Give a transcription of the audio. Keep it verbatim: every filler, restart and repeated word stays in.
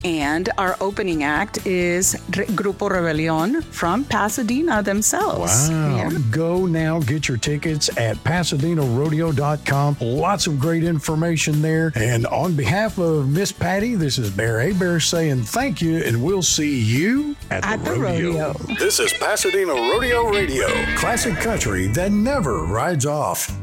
And our opening act is Re- Grupo Rebelión from Pasadena themselves. Wow. Yeah. Go now, get your tickets at Pasadena Rodeo dot com. Lots of great information there. And on behalf of Miss Patty, this is Bear Bear saying thank you, and we'll see you at, At the, the rodeo. rodeo. This is Pasadena Rodeo Radio, classic country that never rides off.